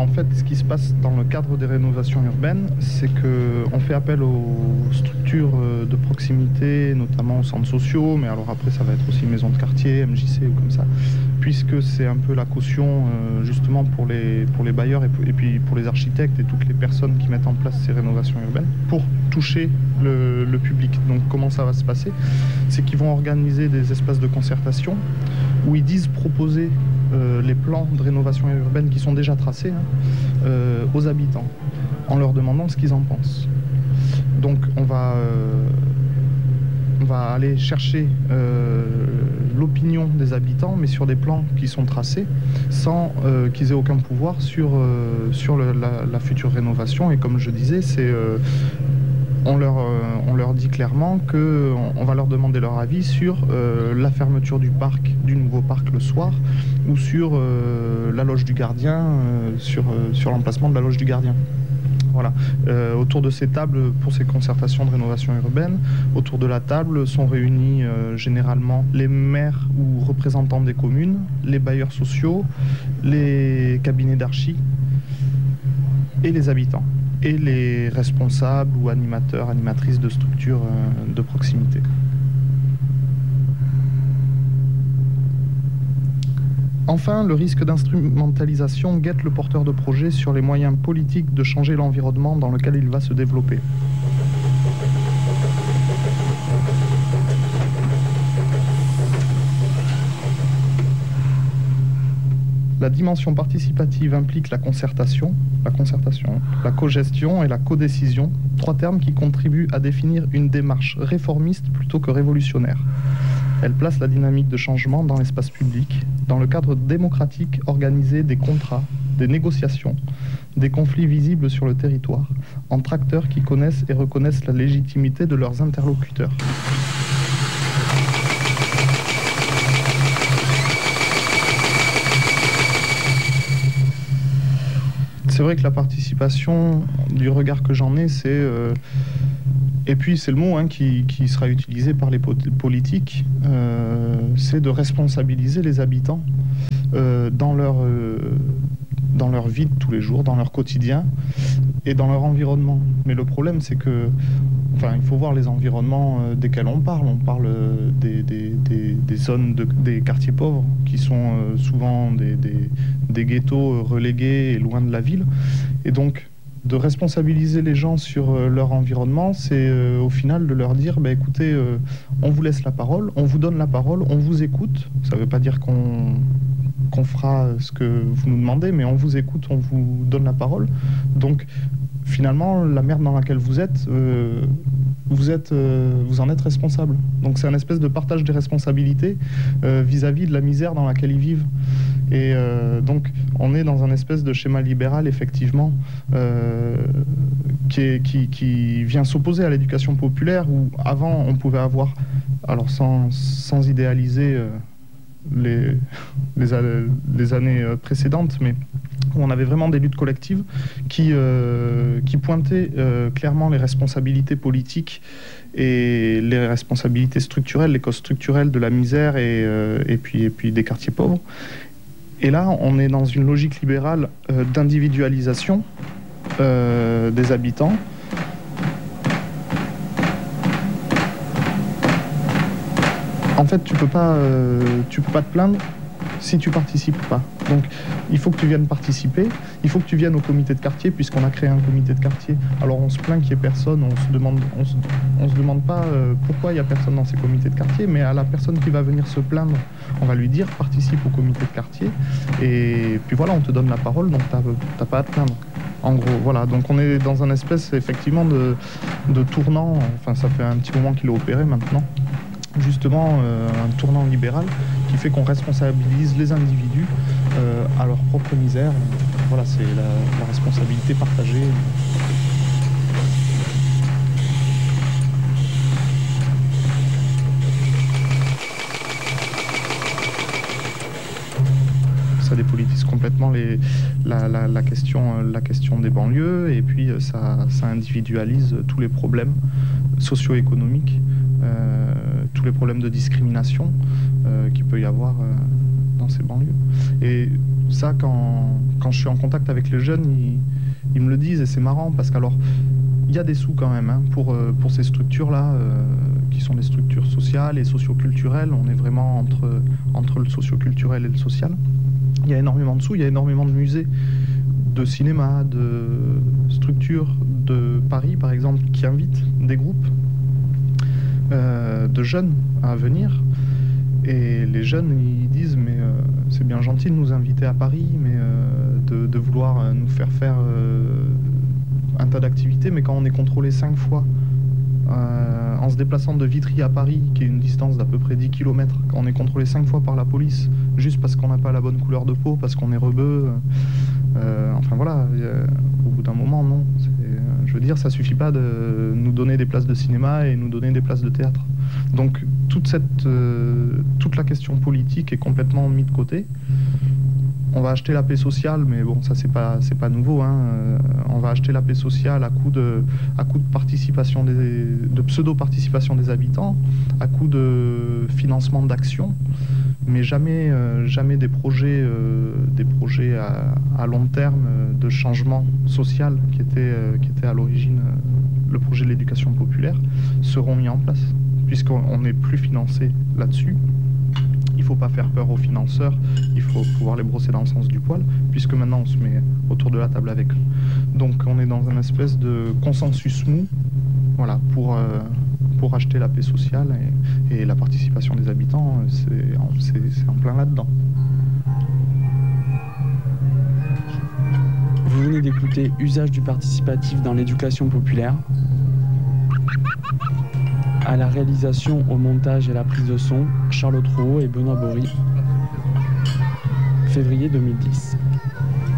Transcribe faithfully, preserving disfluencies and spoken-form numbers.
en fait, ce qui se passe dans le cadre des rénovations urbaines, c'est qu'on fait appel aux structures de proximité, notamment aux centres sociaux, mais alors après, ça va être aussi maisons de quartier, M J C ou comme ça, puisque c'est un peu la caution euh, justement pour les, pour les bailleurs et, et puis pour les architectes et toutes les personnes qui mettent en place ces rénovations urbaines pour toucher le, le public. Donc comment ça va se passer? C'est qu'ils vont organiser des espaces de concertation où ils disent proposer euh, les plans de rénovation urbaine qui sont déjà tracés hein, euh, aux habitants en leur demandant ce qu'ils en pensent. Donc on va... Euh, On va aller chercher euh, l'opinion des habitants, mais sur des plans qui sont tracés, sans euh, qu'ils aient aucun pouvoir sur, euh, sur le, la, la future rénovation. Et comme je disais, c'est, euh, on, leur, euh, on leur dit clairement qu'on on va leur demander leur avis sur euh, la fermeture du parc, du nouveau parc le soir, ou sur euh, la loge du gardien, euh, sur, euh, sur l'emplacement de la loge du gardien. Voilà. Euh, autour de ces tables, pour ces concertations de rénovation urbaine, autour de la table sont réunis euh, généralement les maires ou représentants des communes, les bailleurs sociaux, les cabinets d'archi et les habitants, et les responsables ou animateurs, animatrices de structures euh, de proximité. Enfin, le risque d'instrumentalisation guette le porteur de projet sur les moyens politiques de changer l'environnement dans lequel il va se développer. La dimension participative implique la concertation, la concertation, la cogestion et la codécision, trois termes qui contribuent à définir une démarche réformiste plutôt que révolutionnaire. Elle place la dynamique de changement dans l'espace public, dans le cadre démocratique organisé des contrats, des négociations, des conflits visibles sur le territoire, entre acteurs qui connaissent et reconnaissent la légitimité de leurs interlocuteurs. C'est vrai que la participation, du regard que j'en ai, c'est... Euh, et puis c'est le mot hein, qui, qui sera utilisé par les politiques, euh, c'est de responsabiliser les habitants euh, dans, leur, euh, dans leur vie de tous les jours, dans leur quotidien et dans leur environnement. Mais le problème c'est que, enfin il faut voir les environnements euh, desquels on parle. On parle euh, des, des, des, des zones, de, des quartiers pauvres qui sont euh, souvent des, des, des ghettos relégués et loin de la ville. Et donc de responsabiliser les gens sur euh, leur environnement, c'est euh, au final de leur dire bah, écoutez, euh, on vous laisse la parole, on vous donne la parole, on vous écoute. Ça ne veut pas dire qu'on qu'on fera ce que vous nous demandez, mais on vous écoute, on vous donne la parole. Donc finalement, la merde dans laquelle vous êtes, euh, vous, êtes euh, vous en êtes responsable. Donc c'est un espèce de partage des responsabilités euh, vis-à-vis de la misère dans laquelle ils vivent. Et euh, donc on est dans un espèce de schéma libéral effectivement euh, qui, est, qui, qui vient s'opposer à l'éducation populaire où avant on pouvait avoir, alors sans, sans idéaliser euh, les, les, les années précédentes, mais où on avait vraiment des luttes collectives qui, euh, qui pointaient euh, clairement les responsabilités politiques et les responsabilités structurelles, les causes structurelles de la misère et, euh, et, puis, et puis des quartiers pauvres. Et là, on est dans une logique libérale euh, d'individualisation euh, des habitants. En fait, tu peux pas, euh, tu peux pas te plaindre si tu participes pas. Donc, il faut que tu viennes participer. Il faut que tu viennes au comité de quartier, puisqu'on a créé un comité de quartier. Alors, on se plaint qu'il y ait personne. On se demande, on se, on se demande pas euh, pourquoi il y a personne dans ces comités de quartier, mais à la personne qui va venir se plaindre, on va lui dire participe au comité de quartier. Et puis voilà, on te donne la parole, donc t'as, t'as pas à te plaindre. En gros, voilà. Donc, on est dans un espèce effectivement de, de tournant. Enfin, ça fait un petit moment qu'il est opéré maintenant. Justement euh, un tournant libéral qui fait qu'on responsabilise les individus euh, à leur propre misère. Voilà, c'est la, la responsabilité partagée. Ça dépolitise complètement les, la, la, la, question, la question des banlieues et puis ça, ça individualise tous les problèmes socio-économiques. Euh, tous les problèmes de discrimination euh, qu'il peut y avoir euh, dans ces banlieues. Et ça, quand, quand je suis en contact avec les jeunes, ils, ils me le disent et c'est marrant parce qu'alors, il y a des sous quand même hein, pour, euh, pour ces structures-là, euh, qui sont des structures sociales et socioculturelles. On est vraiment entre, entre le socioculturel et le social. Il y a énormément de sous, il y a énormément de musées, de cinéma, de structures de Paris, par exemple, qui invitent des groupes euh, de jeunes à venir. Et les jeunes, ils disent, mais euh, c'est bien gentil de nous inviter à Paris, mais euh, de, de vouloir nous faire faire euh, un tas d'activités, mais quand on est contrôlé cinq fois, euh, en se déplaçant de Vitry à Paris, qui est une distance d'à peu près dix kilomètres, quand on est contrôlé cinq fois par la police, juste parce qu'on n'a pas la bonne couleur de peau, parce qu'on est rebeu, euh, enfin voilà, euh, au bout d'un moment, non. Je veux dire, ça suffit pas de nous donner des places de cinéma et nous donner des places de théâtre. Donc toute, cette, euh, toute la question politique est complètement mise de côté. On va acheter la paix sociale, mais bon, ça c'est pas, c'est pas nouveau. Hein. Euh, on va acheter la paix sociale à coup de, à coup de participation, des, de pseudo-participation des habitants, à coup de financement d'actions, mais jamais, euh, jamais des projets, euh, des projets à, à long terme de changement social qui était, euh, qui était à l'origine euh, le projet de l'éducation populaire seront mis en place, puisqu'on n'est plus financé là-dessus. Il ne faut pas faire peur aux financeurs, il faut pouvoir les brosser dans le sens du poil, puisque maintenant on se met autour de la table avec eux. Donc on est dans une espèce de consensus mou, voilà, pour, euh, pour acheter la paix sociale et, et la participation des habitants, c'est en, c'est, c'est en plein là-dedans. Vous venez d'écouter Usage du participatif dans l'éducation populaire. À la réalisation, au montage et la prise de son, Charlotte Rouault et Benoît Bory. Février deux mille dix.